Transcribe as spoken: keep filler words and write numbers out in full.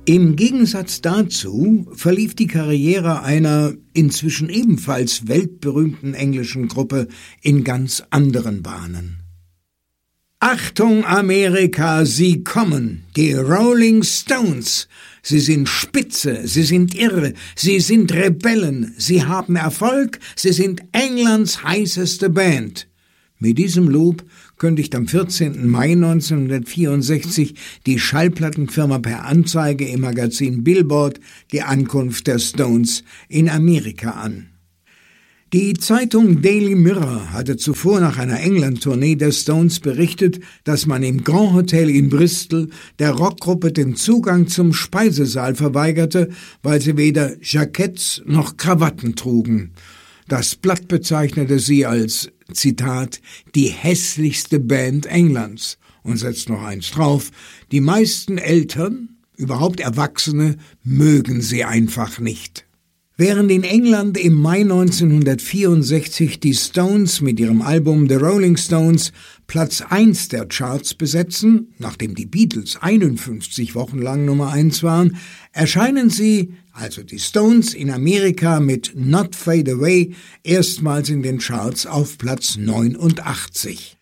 Im Gegensatz dazu verlief die Karriere einer inzwischen ebenfalls weltberühmten englischen Gruppe in ganz anderen Bahnen. Achtung Amerika, sie kommen, die Rolling Stones. Sie sind spitze, sie sind irre, sie sind Rebellen, sie haben Erfolg, sie sind Englands heißeste Band. Mit diesem Lob kündigt am vierzehnten Mai neunzehnhundertvierundsechzig die Schallplattenfirma per Anzeige im Magazin Billboard die Ankunft der Stones in Amerika an. Die Zeitung Daily Mirror hatte zuvor nach einer England-Tournee der Stones berichtet, dass man im Grand Hotel in Bristol der Rockgruppe den Zugang zum Speisesaal verweigerte, weil sie weder Jacketts noch Krawatten trugen. Das Blatt bezeichnete sie als, Zitat, die hässlichste Band Englands und setzt noch eins drauf, die meisten Eltern, überhaupt Erwachsene, mögen sie einfach nicht. Während in England im Mai neunzehnhundertvierundsechzig die Stones mit ihrem Album The Rolling Stones Platz eins der Charts besetzen, nachdem die Beatles einundfünfzig Wochen lang Nummer eins waren, erscheinen sie, also die Stones, in Amerika mit Not Fade Away erstmals in den Charts auf Platz neunundachtzig.